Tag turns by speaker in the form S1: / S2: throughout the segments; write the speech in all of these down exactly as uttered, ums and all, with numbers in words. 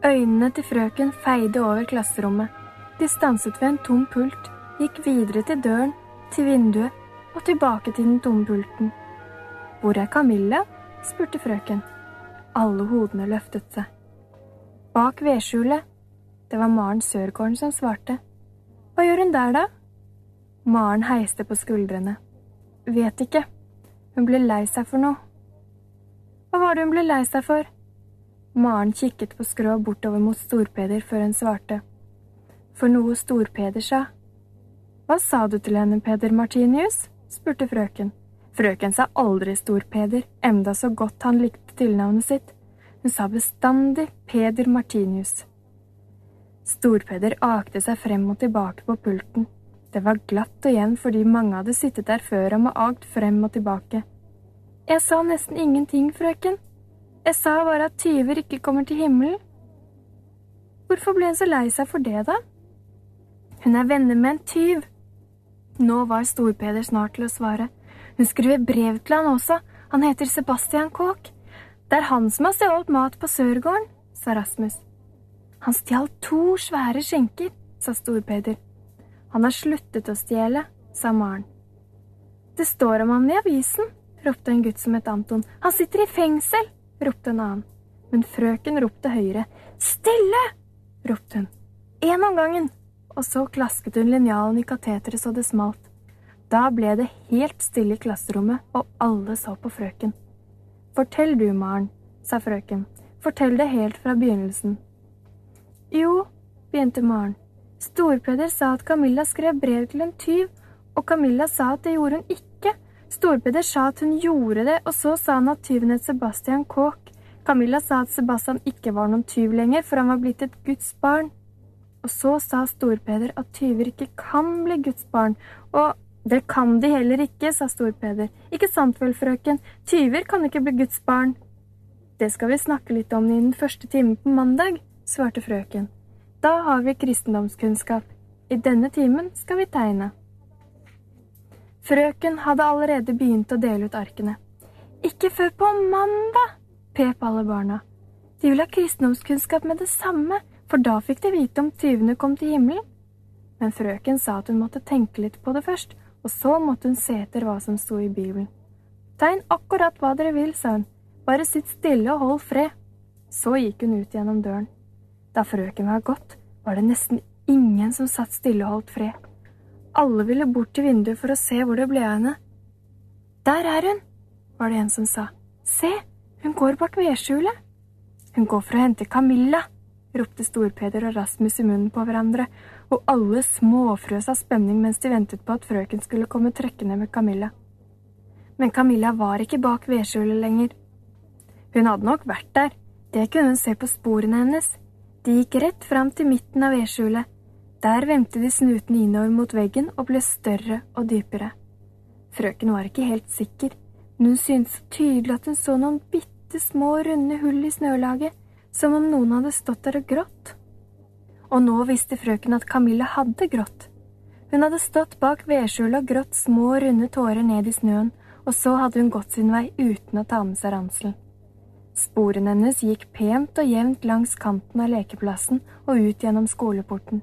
S1: Øynene til frøken feide over klasserommet. De stanset ved en tom pult, gikk videre til døren, til vinduet og tilbake til den tomme pulten. «Hvor er Camilla?» spurte frøken. Alle hodene løftet seg. «Bak vedskjulet.» Det var Maren Sørgården som svarte. «Hva gjør hun der da?» Maren heiste på skuldrene. «Vet ikke. Hun ble lei seg for noe.» «Hva var det hun ble lei seg for?» Maren kikket på skrå bortover mot Storpeder før hun svarte. «For noe Storpeder sa.» «Hva sa du til henne, Peder Martinius?» spurte frøken. Frøken sa aldri Storpeder, enda så godt han likte tilnavnet sitt. Hun sa bestandig Peder Martinius. Storpeder akte seg frem og tilbake på pulten. Det var glatt og jevnt fordi mange hadde sittet der før ham og agt frem og tilbake. «Jeg sa nesten ingenting, frøken. Jeg sa bare at tyver ikke kommer til himmelen.» «Hvorfor ble hun så lei seg for det da?» «Hun er venner med en tyv.» Nå var Storpeder snart til å svare. «Hun skriver brev til han også. Han heter Sebastian Kåk. Det er han som har stjålet mat på Sørgården», sa Rasmus. «Han stjal to svære skjenker», sa Storpeder. «Han har sluttet å stjele», sa Maren. «Det står om han i avisen», ropte en gutt som het Anton. «Han sitter i fengsel», ropte en annen. Men frøken ropte høyere. «Stille!» ropte hun. En om gangen, og så klasket hun linjalen i kateteret så det smalt. Da ble det helt stille i klasserommet, og alle så på frøken. «Fortell du, Maren», sa frøken. «Fortell det helt fra begynnelsen.» «Jo», begynte Maren. «Storpeder sa at Camilla skrev brev til en tyv, og Camilla sa at det gjorde hun ikke. Storpeder sa at hun gjorde det, og så sa han at tyven het Sebastian Kåk. Camilla sa at Sebastian ikke var noen tyv lenger, for han var blitt et Guds barn. Og så sa Storpeder at tyver ikke kan bli Guds barn, og det kan de heller ikke, sa Storpeder. Ikke sant vel, frøken? Tyver kan ikke bli Guds barn. Det skal vi snakke litt om i den første timen på mandag, svarte frøken. Da har vi kristendomskunnskap. I denne timen skal vi tegne. Frøken hadde allerede begynt å dele ut arkene. Ikke før på mandag, pep alle barna. De ville ha kristendomskunnskap med det samme, for da fikk de vite om tyvene kom til himmelen. Men frøken sa at hun måtte tenke litt på det først, og så måtte hun se etter hva som sto i Bibelen. Tegn akkurat hva dere vil, sa hun. Bare sitt stille og hold fred. Så gikk hun ut gjennom døren. Da frøken var gått, var det nesten ingen som satt stille og holdt fred. Alle ville bort til vinduet for å se hvor det ble av henne. Der er hun, var det en som sa. Se, hun går bak vedskjulet. Hun går for å hente Camilla, ropte Storpeder og Rasmus i munnen på hverandre, og alle småfrøs av spenning mens de ventet på at frøken skulle komme trekkende med Camilla. Men Camilla var ikke bak vedskjulet lenger. Hun hadde nok vært der. Det kunne hun se på sporene hennes. De gikk rett fram til midten av vedskjulet. Der vendte de snuten innover mot veggen og ble større og dypere. Frøken var ikke helt sikker, men hun syntes tydelig at hun så noen bitte små runde hull i snølaget, som om noen hadde stått der og grått. Og nå visste frøken at Camilla hadde grått. Hun hadde stått bak vedskjulet og grått små runde tårer ned i snøen, og så hadde hun gått sin vei uten å ta med seg ranselen. Sporene hennes gikk pent og jevnt langs kanten av lekeplassen og ut gjennom skoleporten.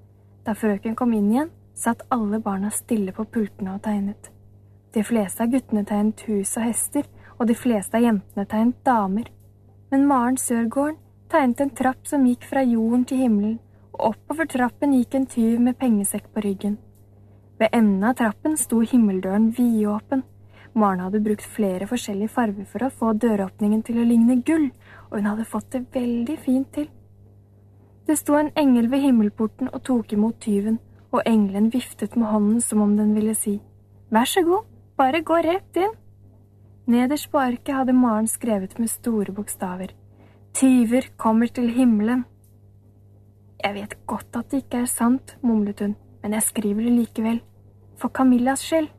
S1: Da frøken kom inn igjen, satt alle barna stille på pultene og tegnet. De fleste av guttene tegnet hus og hester, og de fleste av jentene tegnet damer. Men Maren Sørgården tegnet en trapp som gikk fra jorden til himmelen, og oppover trappen gikk en tyv med pengesekk på ryggen. Ved enden av trappen sto himmeldøren vidåpen. Maren hadde brukt flere forskjellige farver for å få døråpningen til å ligne gull, og hun hadde fått det veldig fint til. Det sto en engel ved himmelporten og tok imot tyven, og engelen viftet med hånden som om den ville si, «Vær så god, bare gå rett inn.» Nederst på arket hadde Maren skrevet med store bokstaver, «Tyver kommer til himmelen.» «Jeg vet godt at det ikke er sant», mumlet hun, «men jeg skriver det likevel, for Camillas skyld.»